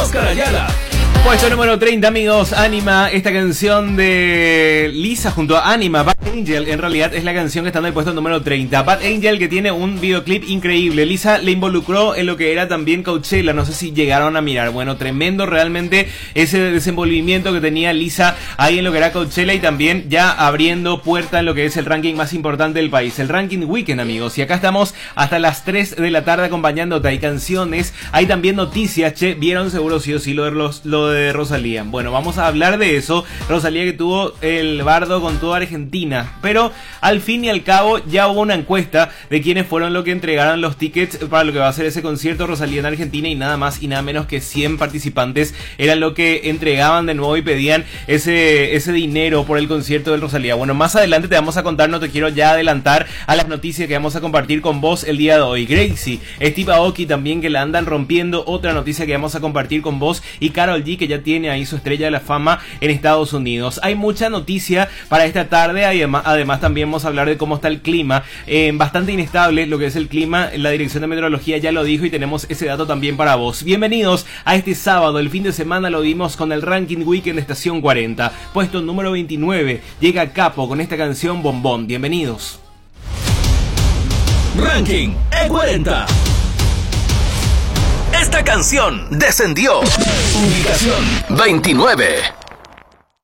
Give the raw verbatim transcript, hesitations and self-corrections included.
Oscar Ayala. Puesto número treinta, amigos, Anima, esta canción de Lisa junto a Anima, Bad Angel, en realidad es la canción que está en el puesto número treinta. Bad Angel, que tiene un videoclip increíble. Lisa le involucró en lo que era también Coachella, no sé si llegaron a mirar. Bueno, tremendo realmente ese desenvolvimiento que tenía Lisa ahí en lo que era Coachella y también ya abriendo puerta en lo que es el ranking más importante del país, el ranking Weekend, amigos. Y acá estamos hasta las tres de la tarde acompañándote. Hay canciones, hay también noticias, che, vieron seguro sí o sí lo de los... Lo de de Rosalía. Bueno, vamos a hablar de eso. Rosalía, que tuvo el bardo con toda Argentina, pero al fin y al cabo ya hubo una encuesta de quiénes fueron los que entregaron los tickets para lo que va a ser ese concierto Rosalía en Argentina, y nada más y nada menos que cien participantes eran lo que entregaban de nuevo y pedían ese, ese dinero por el concierto de Rosalía. Bueno, más adelante te vamos a contar, no te quiero ya adelantar a las noticias que vamos a compartir con vos el día de hoy. Gracie, Steve Aoki también, que la andan rompiendo, otra noticia que vamos a compartir con vos, y Karol G, que ya tiene ahí su estrella de la fama en Estados Unidos. Hay mucha noticia para esta tarde. Además, además también vamos a hablar de cómo está el clima, eh, bastante inestable lo que es el clima. La Dirección de Meteorología ya lo dijo y tenemos ese dato también para vos. Bienvenidos a este sábado, el fin de semana lo dimos con el Ranking Weekend de Estación cuarenta. Puesto número veintinueve, llega Capo con esta canción Bombón. Bienvenidos. Ranking E cuarenta. Esta canción descendió. Ubicación veintinueve.